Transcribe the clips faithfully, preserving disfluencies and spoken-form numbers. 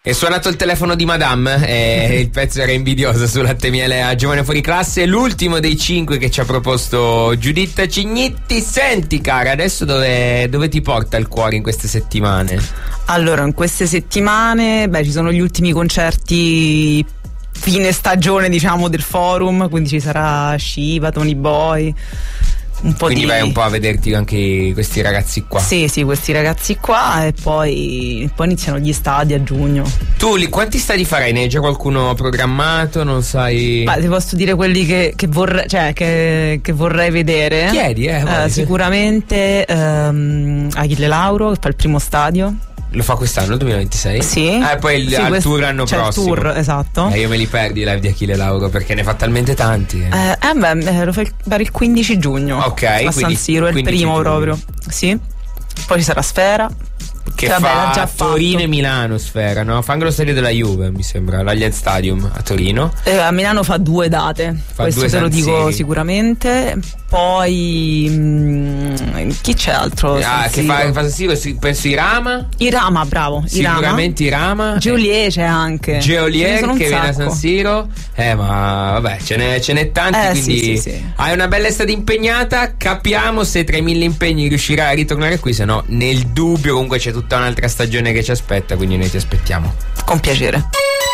È suonato il telefono di Madame e il pezzo era invidioso su Latte Miele a Giovane Fuori Classe, l'ultimo dei cinque che ci ha proposto Giuditta Cignitti. Senti cara, adesso dove, dove ti porta il cuore in queste settimane? Allora, in queste settimane, beh, ci sono gli ultimi concerti fine stagione, diciamo, del forum, quindi ci sarà Shiva, Tony Boy. Un po' Quindi di... vai un po' a vederti anche questi ragazzi qua. Sì, sì, questi ragazzi qua, e poi, poi iniziano gli stadi a giugno. Tu li, quanti stadi farai? Ne hai già qualcuno programmato? Non sai? Beh, ti posso dire quelli che, che vorrei, cioè che, che vorrei vedere. Chiedi, eh, eh Sicuramente ehm, Achille Lauro, che fa il primo stadio. Lo fa quest'anno, duemilaventisei? Sì. Ah, e poi il, sì, al quest- tour l'anno c'è prossimo. Il tour, esatto. Eh, io me li perdi i live di Achille Lauro perché ne fa talmente tanti. Eh, eh, eh beh, lo fa il, per il quindici giugno. Ok. A San Siro, è il primo giugno. Proprio. Sì. Poi ci sarà Sfera. Che, che fa vabbè, già Torino fatto. E Milano, Sfera, no? Fa anche lo stadio della Juve, mi sembra, l'Allianz Stadium a Torino. Eh, a Milano fa due date, Fa questo due te lo San dico Siri. sicuramente. Poi mh, chi c'è altro? Ah, che fa, fa San Siro, sì, penso Irama. Irama, bravo. Sicuramente Irama. Geolier c'è anche. Geolier Ce ne sono un che viene a San sacco. Siro. Eh, ma vabbè, ce n'è, ce n'è tanti. Eh, quindi sì, sì, sì. hai una bella estate impegnata. Capiamo se tra i mille impegni riuscirai a ritornare qui. Se no, nel dubbio, comunque c'è tutta un'altra stagione che ci aspetta. Quindi noi ti aspettiamo. Con piacere.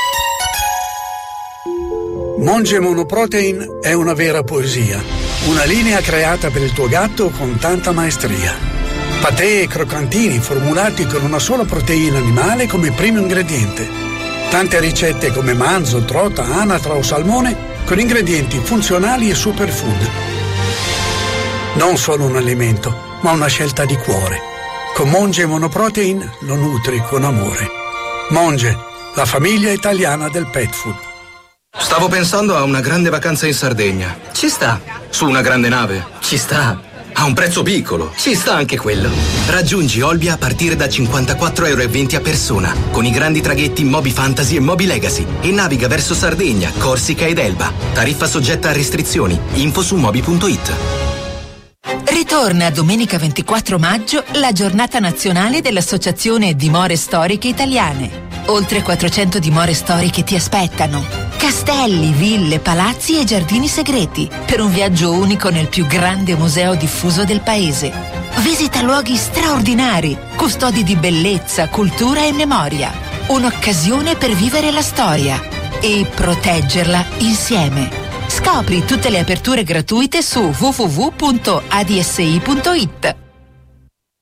Monge Monoprotein è una vera poesia, una linea creata per il tuo gatto con tanta maestria. Patè e croccantini formulati con una sola proteina animale come primo ingrediente. Tante ricette come manzo, trota, anatra o salmone con ingredienti funzionali e superfood. Non solo un alimento, ma una scelta di cuore. Con Monge Monoprotein lo nutri con amore. Monge, la famiglia italiana del pet food. Stavo pensando a una grande vacanza in Sardegna. Ci sta. Su una grande nave. Ci sta. A un prezzo piccolo. Ci sta anche quello. Raggiungi Olbia a partire da cinquantaquattro euro e venti a persona, con i grandi traghetti Moby Fantasy e Moby Legacy, e naviga verso Sardegna, Corsica ed Elba. Tariffa soggetta a restrizioni. Info su moby punto it. Ritorna domenica ventiquattro maggio la giornata nazionale dell'Associazione Dimore Storiche Italiane. Oltre quattrocento dimore storiche ti aspettano. Castelli, ville, palazzi e giardini segreti per un viaggio unico nel più grande museo diffuso del paese. Visita luoghi straordinari, custodi di bellezza, cultura e memoria. Un'occasione per vivere la storia e proteggerla insieme. Scopri tutte le aperture gratuite su w w w punto a d s i punto it.